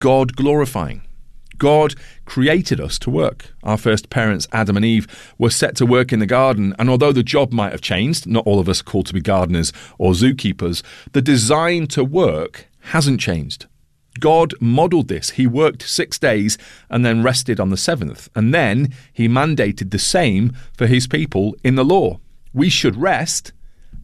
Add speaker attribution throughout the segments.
Speaker 1: God glorifying. God created us to work. Our first parents, Adam and Eve, were set to work in the garden, and although the job might have changed, not all of us are called to be gardeners or zookeepers, the design to work hasn't changed. God modelled this. He worked 6 days and then rested on the seventh, and then he mandated the same for his people in the law. We should rest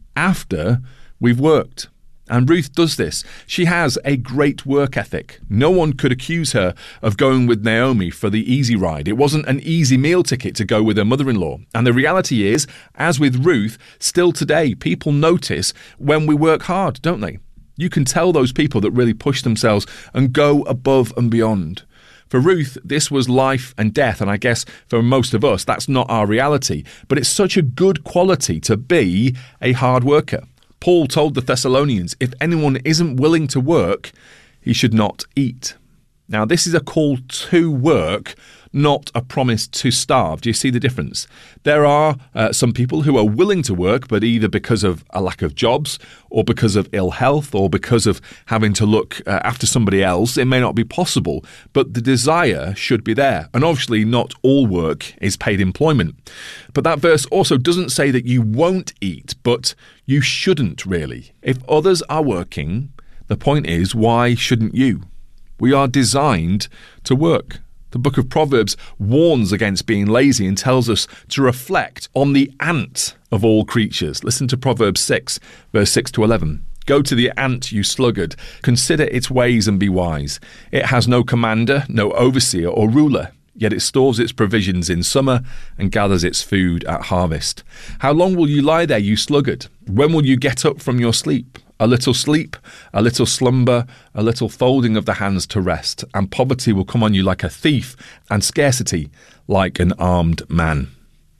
Speaker 1: after we've worked. And Ruth does this. She has a great work ethic. No one could accuse her of going with Naomi for the easy ride. It wasn't an easy meal ticket to go with her mother-in-law. And the reality is, as with Ruth, still today, people notice when we work hard, don't they? You can tell those people that really push themselves and go above and beyond. For Ruth, this was life and death, and I guess for most of us, that's not our reality. But it's such a good quality to be a hard worker. Paul told the Thessalonians, if anyone isn't willing to work, he should not eat. Now, this is a call to work, not a promise to starve. Do you see the difference? There are some people who are willing to work, but either because of a lack of jobs or because of ill health or because of having to look after somebody else, it may not be possible, but the desire should be there. And obviously not all work is paid employment. But that verse also doesn't say that you won't eat, but you shouldn't really. If others are working, the point is, why shouldn't you? We are designed to work. The book of Proverbs warns against being lazy and tells us to reflect on the ant of all creatures. Listen to Proverbs 6, verse 6 to 11. Go to the ant, you sluggard. Consider its ways and be wise. It has no commander, no overseer or ruler, yet it stores its provisions in summer and gathers its food at harvest. How long will you lie there, you sluggard? When will you get up from your sleep? A little sleep, a little slumber, a little folding of the hands to rest, and poverty will come on you like a thief, and scarcity like an armed man.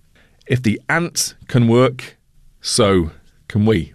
Speaker 1: If the ant can work, so can we.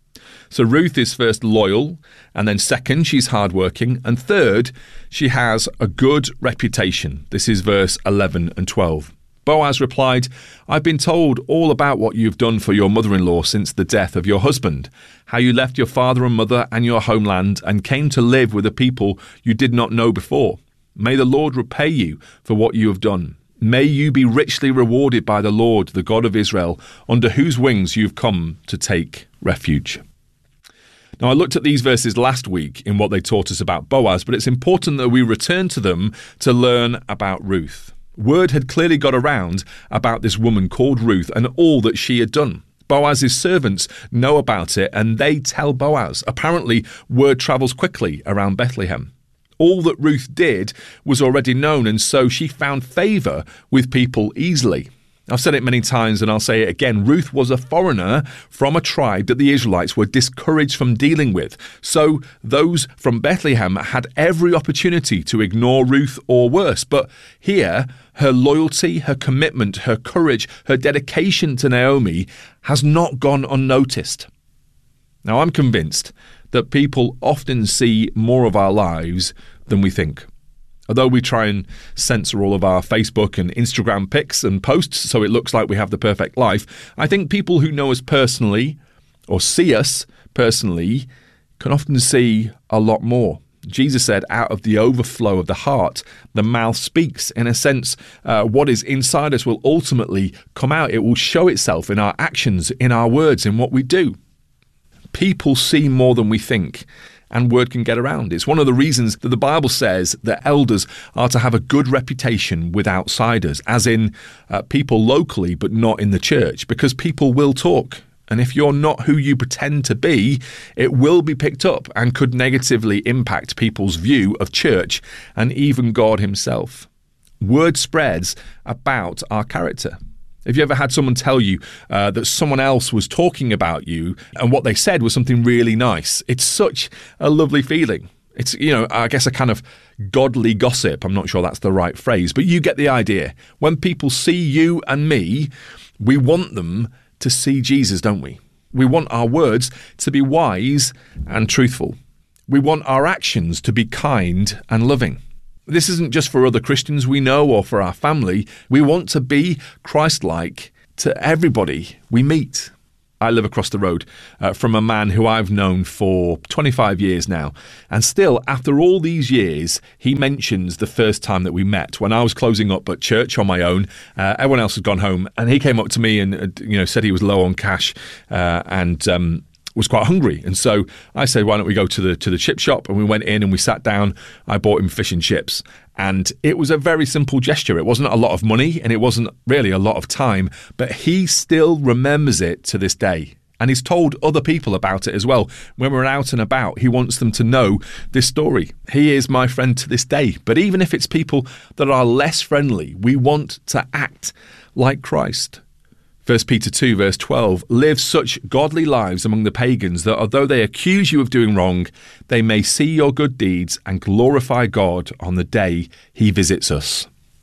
Speaker 1: So Ruth is first loyal, and then second, she's hardworking, and third, she has a good reputation. This is verse 11 and 12. Boaz replied, I've been told all about what you've done for your mother-in-law since the death of your husband, how you left your father and mother and your homeland and came to live with a people you did not know before. May the Lord repay you for what you have done. May you be richly rewarded by the Lord, the God of Israel, under whose wings you've come to take refuge. Now, I looked at these verses last week in what they taught us about Boaz, but it's important that we return to them to learn about Ruth. Word had clearly got around about this woman called Ruth and all that she had done. Boaz's servants know about it and they tell Boaz. Apparently, word travels quickly around Bethlehem. All that Ruth did was already known, and so she found favour with people easily. I've said it many times and I'll say it again. Ruth was a foreigner from a tribe that the Israelites were discouraged from dealing with. So those from Bethlehem had every opportunity to ignore Ruth or worse. But here, her loyalty, her commitment, her courage, her dedication to Naomi has not gone unnoticed. Now, I'm convinced that people often see more of our lives than we think. Although we try and censor all of our Facebook and Instagram pics and posts so it looks like we have the perfect life, I think people who know us personally or see us personally can often see a lot more. Jesus said, out of the overflow of the heart, the mouth speaks. In a sense, what is inside us will ultimately come out. It will show itself in our actions, in our words, in what we do. People see more than we think, and word can get around. It's one of the reasons that the Bible says that elders are to have a good reputation with outsiders, as in people locally but not in the church, because people will talk. And if you're not who you pretend to be, it will be picked up and could negatively impact people's view of church and even God himself. Word spreads about our character. Have you ever had someone tell you that someone else was talking about you and what they said was something really nice? It's such a lovely feeling. It's, I guess a kind of godly gossip. I'm not sure that's the right phrase, but you get the idea. When people see you and me, we want them to see Jesus, don't we? We want our words to be wise and truthful. We want our actions to be kind and loving. This isn't just for other Christians we know or for our family. We want to be Christ-like to everybody we meet. I live across the road from a man who I've known for 25 years now. And still, after all these years, he mentions the first time that we met when I was closing up at church on my own. Everyone else had gone home. And he came up to me and said he was low on cash and was quite hungry. And so I said, why don't we go to the chip shop? And we went in and we sat down. I bought him fish and chips. And it was a very simple gesture. It wasn't a lot of money and it wasn't really a lot of time, but he still remembers it to this day. And he's told other people about it as well. When we're out and about, he wants them to know this story. He is my friend to this day. But even if it's people that are less friendly, we want to act like Christ. 1 Peter 2 verse 12, live such godly lives among the pagans that although they accuse you of doing wrong, they may see your good deeds and glorify God on the day he visits us.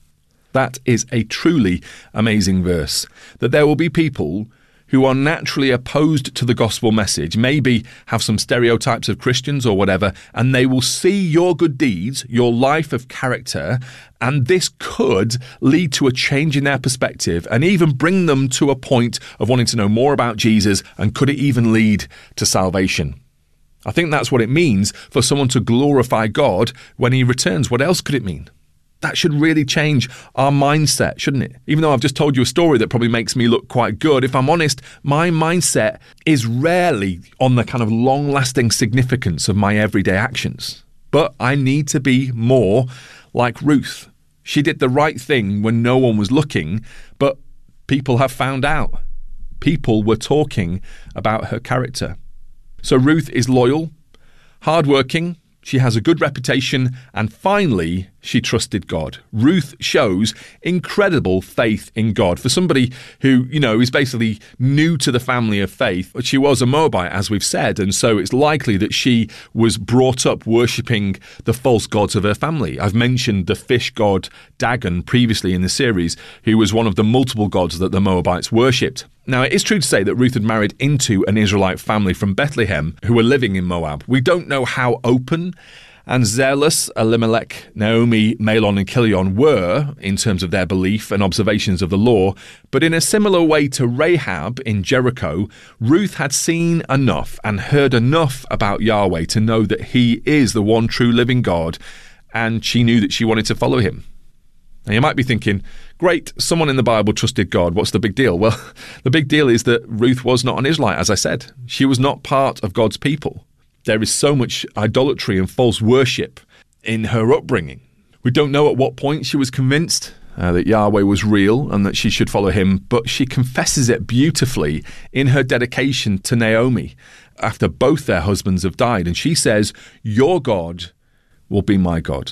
Speaker 1: That is a truly amazing verse, that there will be people who are naturally opposed to the gospel message, maybe have some stereotypes of Christians or whatever, and they will see your good deeds, your life of character, and this could lead to a change in their perspective and even bring them to a point of wanting to know more about Jesus, and could it even lead to salvation? I think that's what it means for someone to glorify God when he returns. What else could it mean? That should really change our mindset, shouldn't it? Even though I've just told you a story that probably makes me look quite good, if I'm honest, my mindset is rarely on the kind of long-lasting significance of my everyday actions. But I need to be more like Ruth. She did the right thing when no one was looking, but people have found out. People were talking about her character. So Ruth is loyal, hardworking, she has a good reputation, and finally, she trusted God. Ruth shows incredible faith in God. For somebody who, is basically new to the family of faith, she was a Moabite, as we've said, and so it's likely that she was brought up worshipping the false gods of her family. I've mentioned the fish god Dagon previously in the series, who was one of the multiple gods that the Moabites worshipped. Now, it is true to say that Ruth had married into an Israelite family from Bethlehem who were living in Moab. We don't know how open and zealous Elimelech, Naomi, Mahlon and Chilion were in terms of their belief and observations of the law, but in a similar way to Rahab in Jericho, Ruth had seen enough and heard enough about Yahweh to know that he is the one true living God, and she knew that she wanted to follow him. Now, you might be thinking, great, someone in the Bible trusted God. What's the big deal? Well, the big deal is that Ruth was not an Israelite, as I said. She was not part of God's people. There is so much idolatry and false worship in her upbringing. We don't know at what point she was convinced that Yahweh was real and that she should follow him, but she confesses it beautifully in her dedication to Naomi after both their husbands have died. And she says, your God will be my God.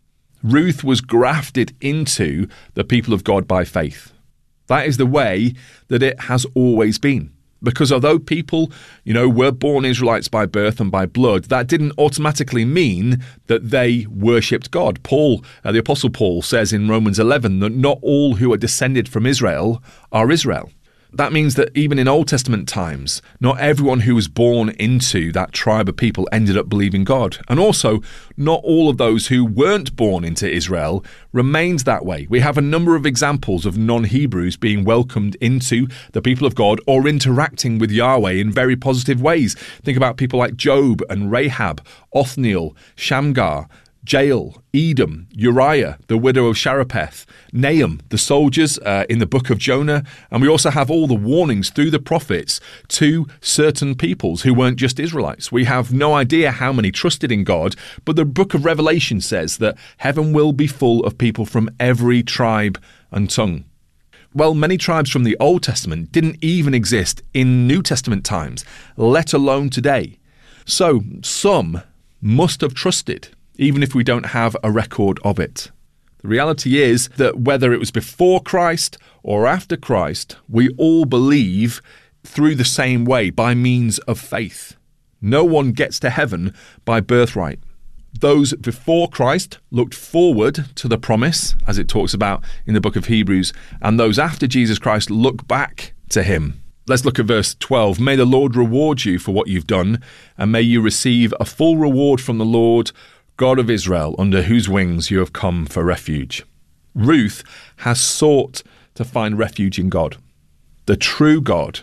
Speaker 1: Ruth was grafted into the people of God by faith. That is the way that it has always been. Because although people, were born Israelites by birth and by blood, that didn't automatically mean that they worshipped God. Paul, the Apostle Paul, says in Romans 11 that not all who are descended from Israel are Israel. That means that even in Old Testament times, not everyone who was born into that tribe of people ended up believing God. And also, not all of those who weren't born into Israel remained that way. We have a number of examples of non-Hebrews being welcomed into the people of God or interacting with Yahweh in very positive ways. Think about people like Job and Rahab, Othniel, Shamgar, Jael, Edom, Uriah, the widow of Sharapeth, Nahum, the soldiers in the book of Jonah, and we also have all the warnings through the prophets to certain peoples who weren't just Israelites. We have no idea how many trusted in God, but the book of Revelation says that heaven will be full of people from every tribe and tongue. Well, many tribes from the Old Testament didn't even exist in New Testament times, let alone today. So some must have trusted, even if we don't have a record of it. The reality is that whether it was before Christ or after Christ, we all believe through the same way, by means of faith. No one gets to heaven by birthright. Those before Christ looked forward to the promise, as it talks about in the book of Hebrews, and those after Jesus Christ look back to him. Let's look at verse 12. May the Lord reward you for what you've done, and may you receive a full reward from the Lord, God of Israel, under whose wings you have come for refuge. Ruth has sought to find refuge in God, the true God,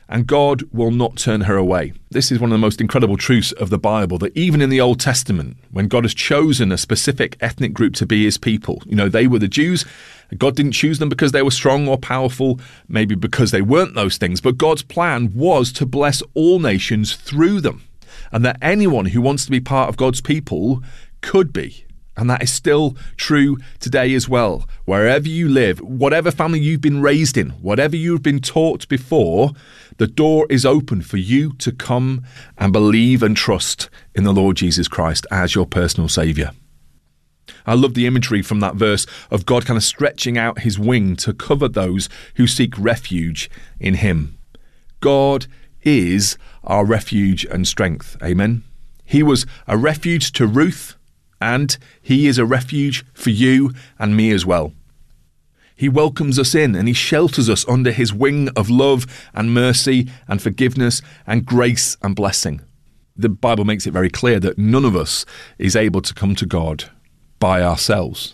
Speaker 1: and God will not turn her away. This is one of the most incredible truths of the Bible, that even in the Old Testament, when God has chosen a specific ethnic group to be his people, they were the Jews. God didn't choose them because they were strong or powerful, maybe because they weren't those things, but God's plan was to bless all nations through them, and that anyone who wants to be part of God's people could be. And that is still true today as well. Wherever you live, whatever family you've been raised in, whatever you've been taught before, the door is open for you to come and believe and trust in the Lord Jesus Christ as your personal Saviour. I love the imagery from that verse of God kind of stretching out his wing to cover those who seek refuge in him. God is our refuge and strength. Amen. He was a refuge to Ruth, and he is a refuge for you and me as well. He welcomes us in and he shelters us under his wing of love and mercy and forgiveness and grace and blessing. The Bible makes it very clear that none of us is able to come to God by ourselves.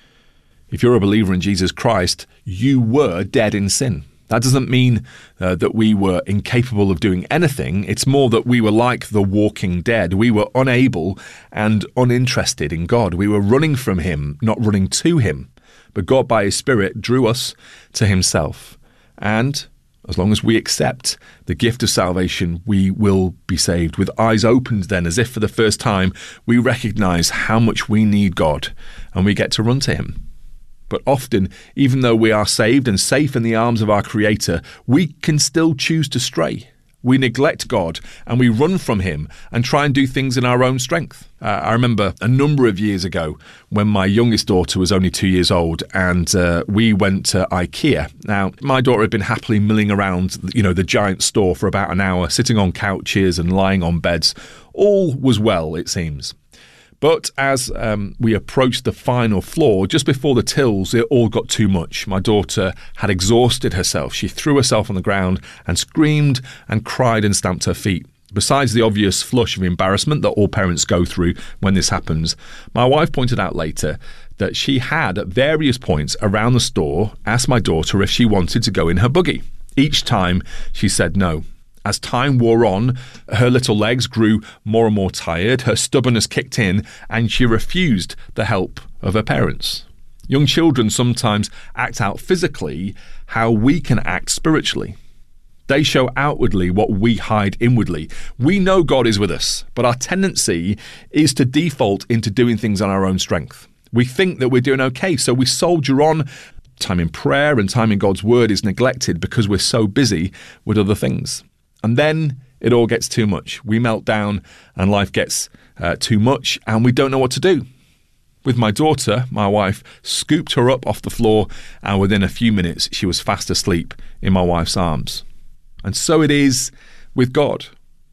Speaker 1: If you're a believer in Jesus Christ, you were dead in sin. That doesn't mean that we were incapable of doing anything. It's more that we were like the walking dead. We were unable and uninterested in God. We were running from him, not running to him. But God, by his Spirit, drew us to himself. And as long as we accept the gift of salvation, we will be saved. With eyes opened then, as if for the first time, we recognize how much we need God, and we get to run to him. But often, even though we are saved and safe in the arms of our Creator, we can still choose to stray. We neglect God and we run from him and try and do things in our own strength. I remember a number of years ago when my youngest daughter was only 2 years old, and we went to IKEA. Now, my daughter had been happily milling around, the giant store for about an hour, sitting on couches and lying on beds. All was well, it seems. But as we approached the final floor, just before the tills, it all got too much. My daughter had exhausted herself. She threw herself on the ground and screamed and cried and stamped her feet. Besides the obvious flush of embarrassment that all parents go through when this happens, my wife pointed out later that she had, at various points around the store, asked my daughter if she wanted to go in her buggy. Each time she said no. As time wore on, her little legs grew more and more tired, her stubbornness kicked in, and she refused the help of her parents. Young children sometimes act out physically how we can act spiritually. They show outwardly what we hide inwardly. We know God is with us, but our tendency is to default into doing things on our own strength. We think that we're doing okay, so we soldier on. Time in prayer and time in God's word is neglected because we're so busy with other things. And then it all gets too much. We melt down and life gets too much and we don't know what to do. With my daughter, my wife scooped her up off the floor, and within a few minutes she was fast asleep in my wife's arms. And so it is with God.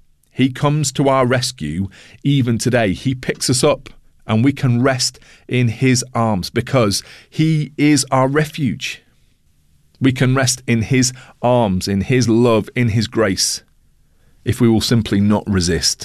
Speaker 1: He comes to our rescue even today. He picks us up and we can rest in his arms because he is our refuge. We can rest in his arms, in his love, in his grace, if we will simply not resist.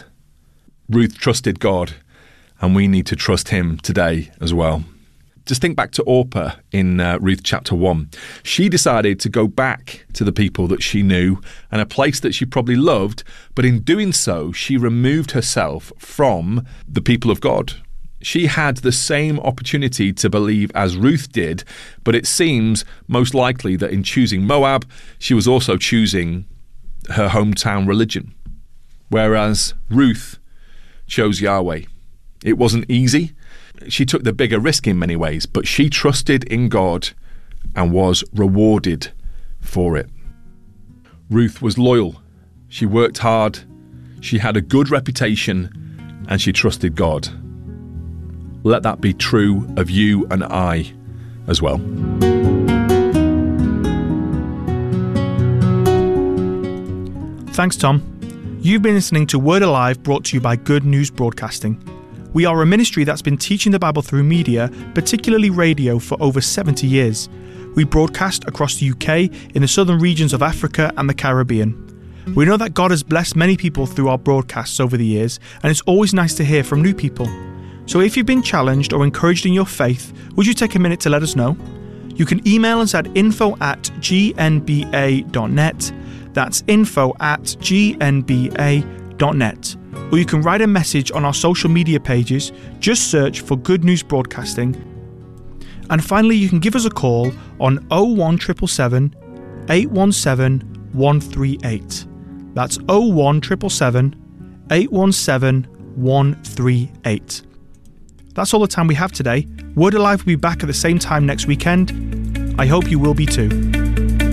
Speaker 1: Ruth trusted God, and we need to trust him today as well. Just think back to Orpah in Ruth chapter 1. She decided to go back to the people that she knew and a place that she probably loved, but in doing so, she removed herself from the people of God. She had the same opportunity to believe as Ruth did, but it seems most likely that in choosing Moab, she was also choosing her hometown religion, whereas Ruth chose Yahweh. It wasn't easy. She took the bigger risk in many ways, but she trusted in God and was rewarded for it. Ruth was loyal. She worked hard. She had a good reputation, and she trusted God. Let that be true of you and I as well.
Speaker 2: Thanks, Tom. You've been listening to Word Alive, brought to you by Good News Broadcasting. We are a ministry that's been teaching the Bible through media, particularly radio, for over 70 years. We broadcast across the UK, in the southern regions of Africa and the Caribbean. We know that God has blessed many people through our broadcasts over the years, and it's always nice to hear from new people. So if you've been challenged or encouraged in your faith, would you take a minute to let us know? You can email us at info@gnba.net, That's info@gnba.net. Or you can write a message on our social media pages. Just search for Good News Broadcasting. And finally, you can give us a call on 01777 817 138. That's 01777 817 138. That's all the time we have today. Word Alive will be back at the same time next weekend. I hope you will be too.